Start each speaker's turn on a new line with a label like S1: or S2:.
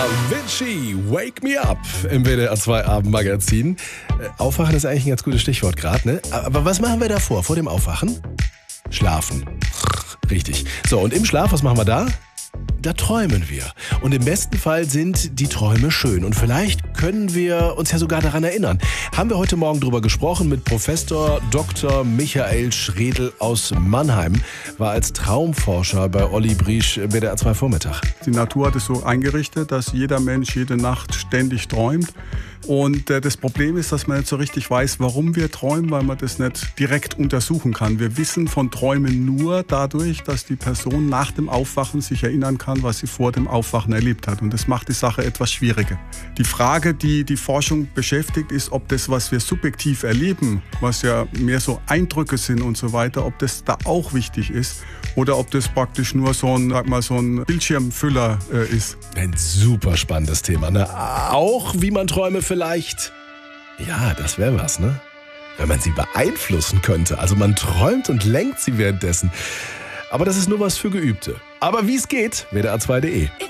S1: Avicii, Wake Me Up im WDR 2 Abendmagazin. Aufwachen ist eigentlich ein ganz gutes Stichwort gerade, ne? Aber was machen wir davor, vor dem Aufwachen? Schlafen. Richtig. So, und im Schlaf, was machen wir da? Da träumen wir. Und im besten Fall sind die Träume schön. Und vielleicht können wir uns ja sogar daran erinnern. Haben wir heute Morgen drüber gesprochen mit Professor Dr. Michael Schredl aus Mannheim. War als Traumforscher bei Olli Briesch im WDR 2 Vormittag.
S2: Die Natur hat es so eingerichtet, dass jeder Mensch jede Nacht ständig träumt. Und das Problem ist, dass man nicht so richtig weiß, warum wir träumen, weil man das nicht direkt untersuchen kann. Wir wissen von Träumen nur dadurch, dass die Person nach dem Aufwachen sich erinnern kann, was sie vor dem Aufwachen erlebt hat. Und das macht die Sache etwas schwieriger. Die Frage, die die Forschung beschäftigt, ist, ob das, was wir subjektiv erleben, was ja mehr so Eindrücke sind und so weiter, ob das da auch wichtig ist oder ob das praktisch nur so ein Bildschirmfüller ist.
S1: Ein super spannendes Thema, ne? Auch wie man Träume vielleicht, ja, das wäre was, ne? Wenn man sie beeinflussen könnte. Also man träumt und lenkt sie währenddessen. Aber das ist nur was für Geübte. Aber wie es geht, WDR2.de.